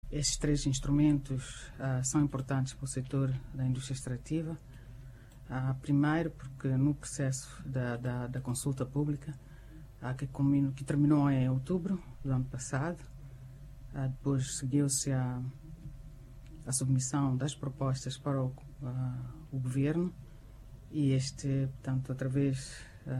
Estes três instrumentos são importantes para o setor da indústria extrativa. Primeiro, porque no processo da consulta pública, que terminou em outubro do ano passado, depois seguiu-se a submissão das propostas para o Governo e portanto, através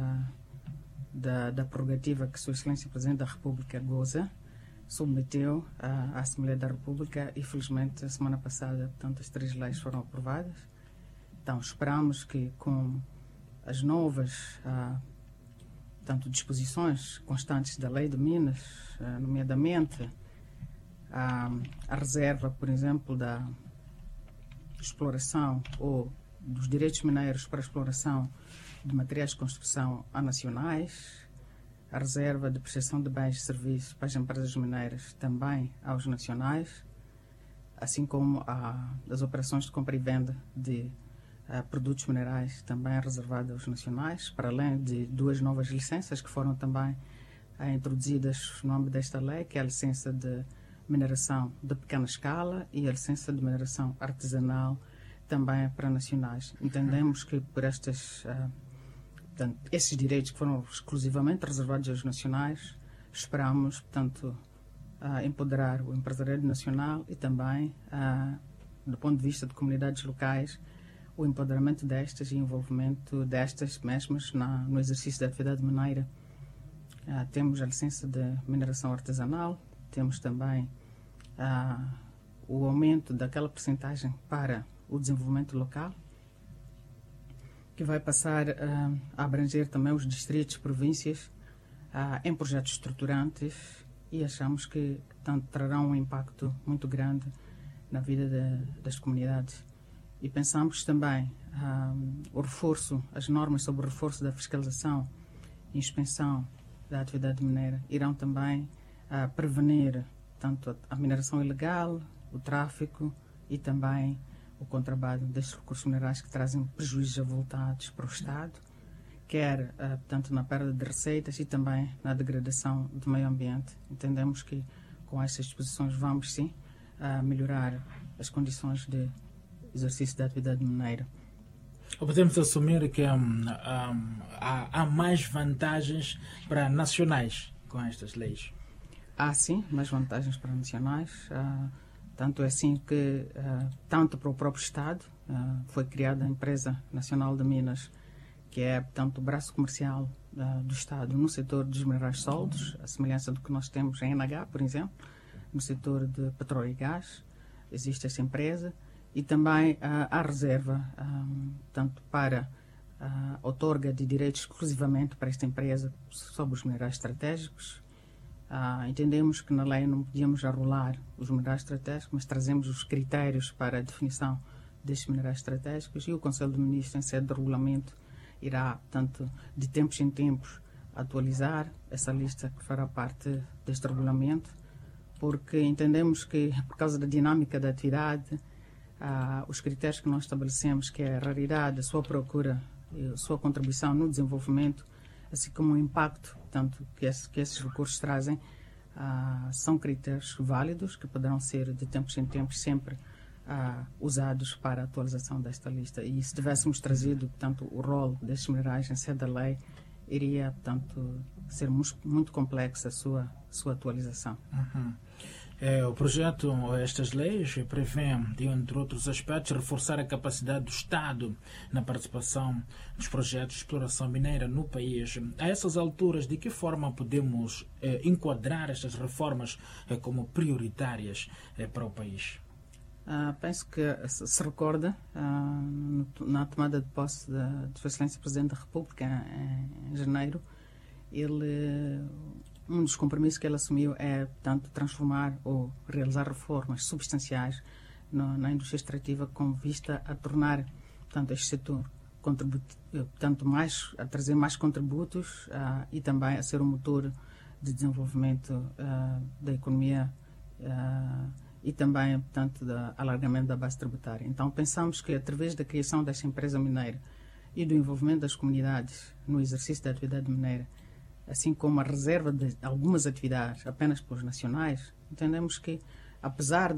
da prerrogativa que Sua Excelência Presidente da República goza, submeteu à Assembleia da República e, felizmente, a semana passada, portanto, as três leis foram aprovadas. Então, esperamos que com as novas portanto, disposições constantes da Lei de Minas, nomeadamente a reserva, por exemplo, da exploração ou dos direitos mineiros para a exploração de materiais de construção a nacionais, a reserva de prestação de bens e serviços para as empresas mineiras também aos nacionais, assim como as operações de compra e venda de produtos minerais também reservadas aos nacionais, para além de duas novas licenças que foram também introduzidas no âmbito desta lei, que é a licença de mineração de pequena escala e a licença de mineração artesanal também para nacionais. Entendemos que por portanto, esses direitos que foram exclusivamente reservados aos nacionais, esperamos, portanto, empoderar o empresariado nacional e também, do ponto de vista de comunidades locais, o empoderamento destas e envolvimento destas mesmas no exercício da atividade mineira. Temos a licença de mineração artesanal, temos também o aumento daquela percentagem para o desenvolvimento local, que vai passar a abranger também os distritos, províncias, em projetos estruturantes, e achamos que tanto trarão um impacto muito grande na vida das comunidades. E pensamos também as normas sobre o reforço da fiscalização e inspeção da atividade mineira irão também prevenir tanto a mineração ilegal, o tráfico e também o contrabando destes recursos minerais que trazem prejuízos avultados para o Estado, quer tanto na perda de receitas e também na degradação do meio ambiente. Entendemos que com estas disposições vamos sim melhorar as condições de exercício da atividade mineira. Podemos assumir que há mais vantagens para nacionais com estas leis? Há sim mais vantagens para nacionais. Tanto é assim que, tanto para o próprio Estado, foi criada a Empresa Nacional de Minas, que é, portanto, o braço comercial do Estado no setor dos minerais sólidos, a semelhança do que nós temos em NH, por exemplo, no setor de petróleo e gás. Existe essa empresa e também a reserva, tanto para a outorga de direitos exclusivamente para esta empresa sobre os minerais estratégicos. Entendemos que na lei não podíamos arrolar os minerais estratégicos, mas trazemos os critérios para a definição destes minerais estratégicos e o Conselho de Ministros, em sede de regulamento, irá, portanto, de tempos em tempos, atualizar essa lista que fará parte deste regulamento, porque entendemos que, por causa da dinâmica da atividade, os critérios que nós estabelecemos, que é a raridade, a sua procura e a sua contribuição no desenvolvimento, assim como o impacto, portanto, que esses recursos trazem, são critérios válidos que poderão ser, de tempos em tempos, sempre usados para a atualização desta lista. E se tivéssemos trazido, portanto, o rol destes minerais em sede da lei, iria, portanto, ser muito complexa a sua atualização. Uhum. O projeto, estas leis, prevêem, entre outros aspectos, reforçar a capacidade do Estado na participação nos projetos de exploração mineira no país. A essas alturas, de que forma podemos enquadrar estas reformas como prioritárias para o país? Penso que se recorda, na tomada de posse de Sua Excelência Presidente da República, em janeiro, um dos compromissos que ele assumiu é, portanto, transformar ou realizar reformas substanciais na indústria extrativa com vista a tornar, portanto, este setor portanto, a trazer mais contributos e também a ser um motor de desenvolvimento da economia e também, portanto, do alargamento da base tributária. Então, pensamos que, através da criação desta empresa mineira e do envolvimento das comunidades no exercício da atividade mineira, assim como a reserva de algumas atividades apenas para os nacionais, entendemos que, apesar